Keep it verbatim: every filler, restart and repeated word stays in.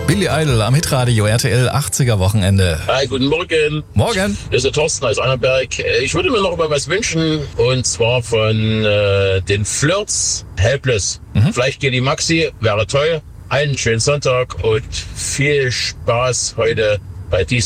Billy Idol am Hitradio R T L achtziger Wochenende. Hi, guten Morgen. Morgen. Das ist der Thorsten aus Annaberg. Ich würde mir noch mal was wünschen, und zwar von äh, den Flirts Helpless. Mhm. Vielleicht geht die Maxi, wäre toll. Einen schönen Sonntag und viel Spaß heute bei diesem